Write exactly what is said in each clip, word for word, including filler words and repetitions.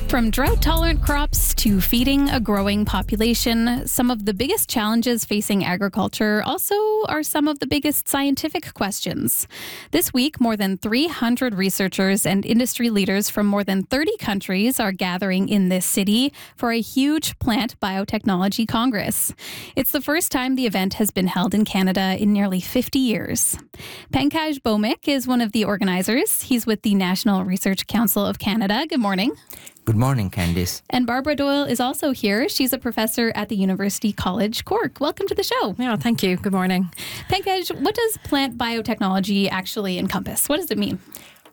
From drought-tolerant crops to feeding a growing population, some of the biggest challenges facing agriculture also are some of the biggest scientific questions. This week, more than three hundred researchers and industry leaders from more than thirty countries are gathering in this city for a huge plant biotechnology congress. It's the first time the event has been held in Canada in nearly fifty years. Pankaj Bhowmik is one of the organizers. He's with the National Research Council of Canada. Good morning. Good morning, Candice. And Barbara Doyle is also here. She's a professor at the University College Cork. Welcome to the show. Yeah, thank you. Good morning. Pankaj, what does plant biotechnology actually encompass? What does it mean?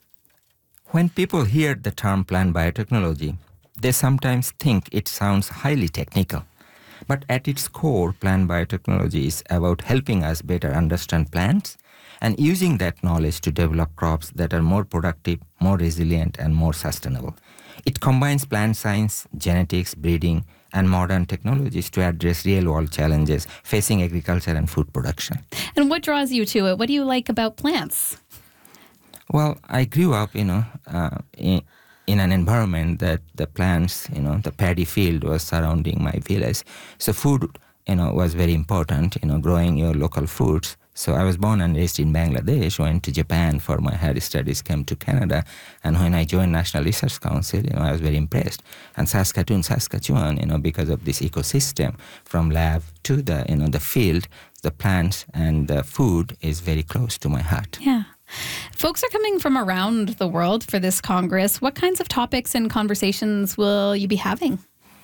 When people hear the term plant biotechnology, they sometimes think it sounds highly technical. But at its core, plant biotechnology is about helping us better understand plants and using that knowledge to develop crops that are more productive, more resilient, and more sustainable. It combines plant science, genetics, breeding, and modern technologies to address real-world challenges facing agriculture and food production. And what draws you to it? What do you like about plants? Well, I grew up, you know, uh, in, in an environment that the plants, you know, the paddy field was surrounding my village. So food, you know, was very important, you know, growing your local foods. So I was born and raised in Bangladesh, went to Japan for my higher studies, came to Canada, and when I joined National Research Council, you know, I was very impressed. And Saskatoon, Saskatchewan, you know, because of this ecosystem, from lab to the, you know, the field, the plants and the food is very close to my heart. Yeah. Folks are coming from around the world for this Congress. What kinds of topics and conversations will you be having?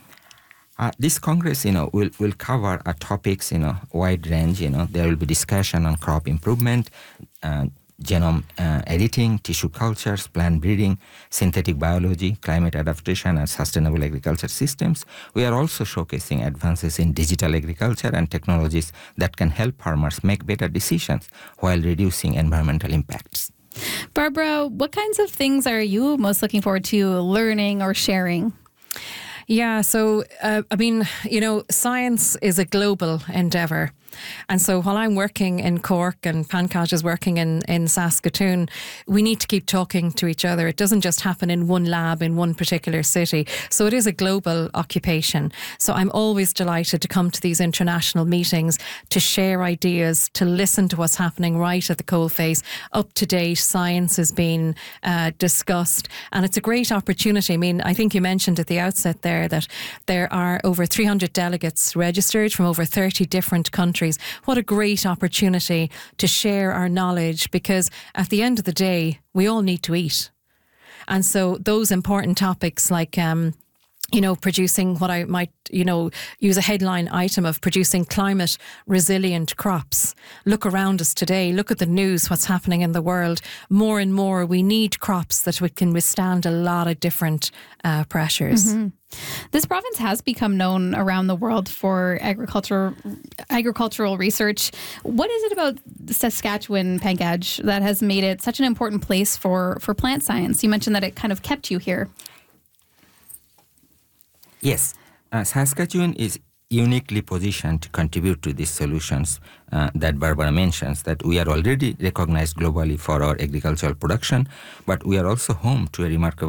Uh, this Congress, you know, will, will cover uh, topics, you know, wide range. You know, there will be discussion on crop improvement, uh, genome uh, editing, tissue cultures, plant breeding, synthetic biology, climate adaptation, and sustainable agriculture systems. We are also showcasing advances in digital agriculture and technologies that can help farmers make better decisions while reducing environmental impacts. Barbara, what kinds of things are you most looking forward to learning or sharing? Yeah, so, uh, I mean, you know, science is a global endeavour. And so while I'm working in Cork and Pankaj is working in, in Saskatoon, we need to keep talking to each other. It doesn't just happen in one lab in one particular city. So it is a global occupation. So I'm always delighted to come to these international meetings, to share ideas, to listen to what's happening right at the coalface. Up to date, science is being uh, discussed. And it's a great opportunity. I mean, I think you mentioned at the outset there that there are over three hundred delegates registered from over thirty different countries. What a great opportunity to share our knowledge, because at the end of the day, we all need to eat. And so those important topics like, um, you know, producing what I might, you know, use a headline item of producing climate resilient crops. Look around us today. Look at the news, what's happening in the world. More and more, we need crops that we can withstand a lot of different uh, pressures. Mm-hmm. This province has become known around the world for agriculture, agricultural research. What is it about Saskatchewan, Pankaj, that has made it such an important place for, for plant science? You mentioned that it kind of kept you here. Yes, uh, Saskatchewan is uniquely positioned to contribute to these solutions uh, that Barbara mentions, that we are already recognized globally for our agricultural production, but we are also home to a remarkable